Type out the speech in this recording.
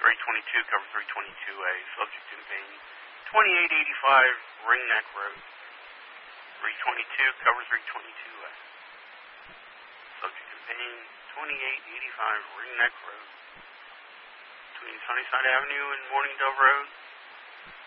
322, cover 322A, subject in pain, 2885 Ringneck Road. 322, cover 322A. Subject in pain, 2885 Ringneck Road. Between Sunnyside Avenue and Morning Dove Road.